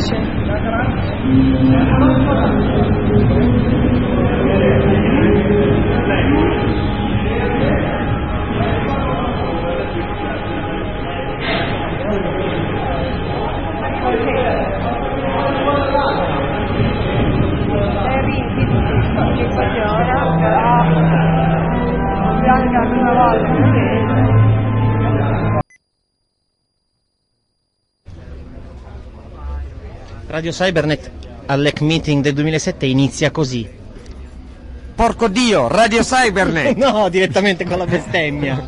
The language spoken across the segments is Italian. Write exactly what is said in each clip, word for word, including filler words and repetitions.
dice? Radio Cybernet all'E C Meeting del duemilasette inizia così. Porco Dio, Radio Cybernet! No, direttamente con la bestemmia.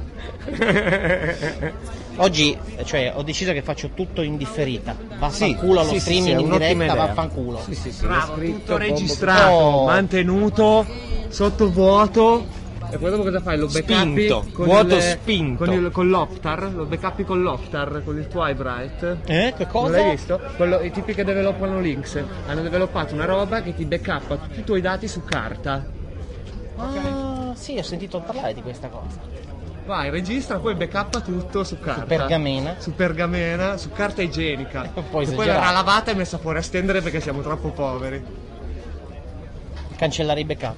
Oggi, cioè, ho deciso che faccio tutto in differita. Vaffanculo allo sì, streaming sì, in diretta, idea. vaffanculo. Sì, sì, sì, Bravo, scritto, tutto registrato, Oh. mantenuto, sottovuoto. E poi dopo cosa fai? Lo backupi Spinto, con vuoto il, spinto. Con, il, con l'Optar, lo backupi con l'Optar, con il Twibright. Eh, che cosa? Non l'hai visto? Quello, i tipi che developano Linux hanno developpato una roba che ti backupa tutti i tuoi dati su carta. Ah, sì, ho sentito parlare di questa cosa. Vai, registra, poi backuppa tutto su carta. Su pergamena. Su pergamena, su carta igienica. Un po' e poi esagerato. verrà lavata e messa fuori a stendere perché siamo troppo poveri. Cancellare i backup.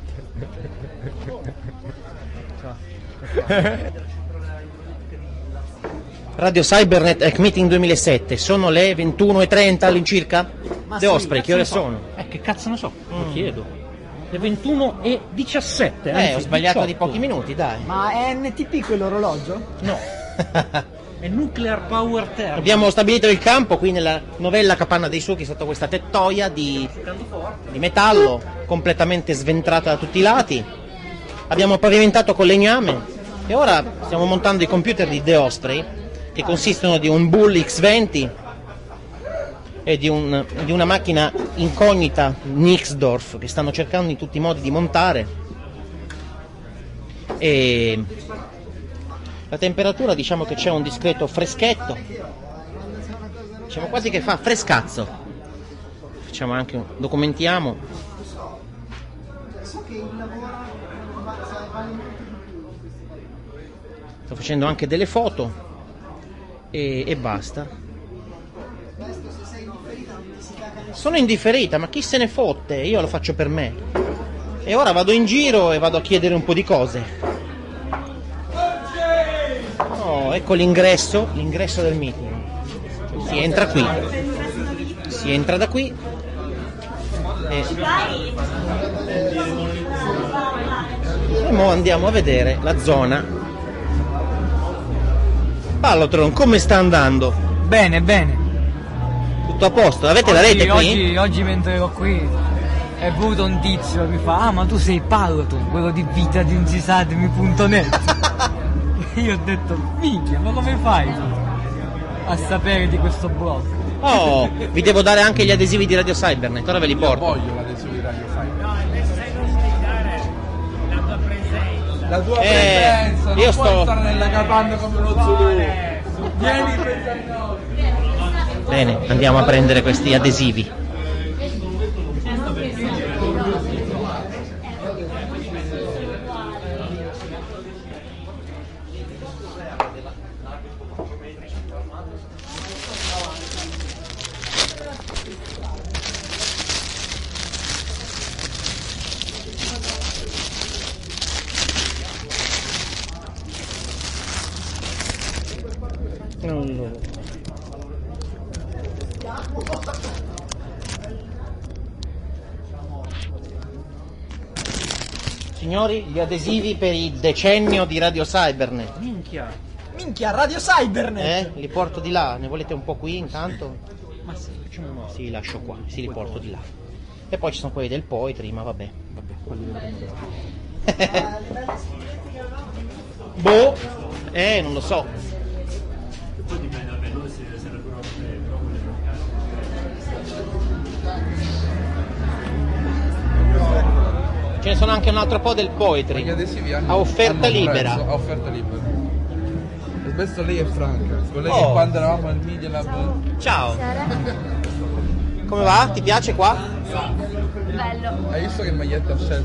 Radio Cybernet E C Meeting duemilasette, sono le ventuno e trenta all'incirca? Ma The sì, Osprey, che ore sono? Eh, che cazzo ne so, lo chiedo. Le ventuno e diciassette, Eh, anzi, ho sbagliato di diciotto. pochi minuti, dai. Ma è N T P quell'orologio? No, è Nuclear Power Thermal. Abbiamo stabilito il campo qui nella novella Capanna dei Succhi sotto questa tettoia di, di metallo completamente sventrata da tutti i lati. Abbiamo pavimentato con legname e ora stiamo montando i computer di The Osprey, che consistono di un Bull X venti e di, un, di una macchina incognita Nixdorf che stanno cercando in tutti i modi di montare. E la temperatura, diciamo che c'è un discreto freschetto, diciamo quasi che fa frescazzo. Facciamo anche, documentiamo. Sto facendo anche delle foto e, e basta. Sono indifferita, ma chi se ne fotte? Io lo faccio per me. E ora vado in giro e vado a chiedere un po' di cose. Oh, ecco l'ingresso, l'ingresso del meeting. Si entra qui. Si entra da qui. E, e mo andiamo a vedere la zona. Pallotron, come sta andando? Bene, bene. Tutto a posto? Avete la Oggi- rete qui? Oggi, oggi mentre ero qui è venuto un tizio che mi fa: ah, ma tu sei Pallotron, quello di vita di un cisadmi punto net. Io ho detto: minchia, ma come fai a sapere di questo blog? Oh, vi devo dare anche gli adesivi di Radio Cybernet, ora ve li porto. Voglio l'adesivo di Radio Cybernet. La tua Eh, presenza, non io puoi sto- stare nella capanna come uno Zulu. Vieni pensa a noi. Bene, andiamo a prendere questi adesivi. Allora. Signori, gli adesivi per il decennio di Radio Cybernet. Minchia. Minchia, Radio Cybernet! Eh? Li porto di là, ne volete un po' qui intanto? Ma sì, facciamo una. Sì, li lascio qua, sì, li porto di là. E poi ci sono quelli del Poetry, ma vabbè, vabbè, quelli vedremo dopo. Boh, eh, non lo so. Ce ne sono anche un altro po' del Gli Poetry. adesivi hanno, A offerta hanno un libera. prezzo, a offerta libera. E questo lei è Franca, quella Oh. che quando eravamo al Media Lab. Ciao. Come va? Ti piace qua? Bello. Hai visto che maglietta ha scelto?